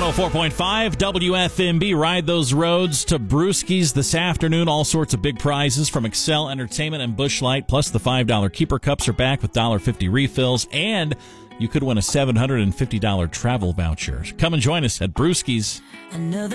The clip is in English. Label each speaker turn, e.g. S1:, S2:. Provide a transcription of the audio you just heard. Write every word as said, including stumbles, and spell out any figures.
S1: oh four point five W F M B. Ride those roads to Brewski's this afternoon. All sorts of big prizes from Excel Entertainment and Busch Light. Plus the five dollar Keeper Cups are back with one dollar fifty refills. And you could win a seven hundred fifty dollars travel voucher. Come and join us at Brewski's.
S2: Another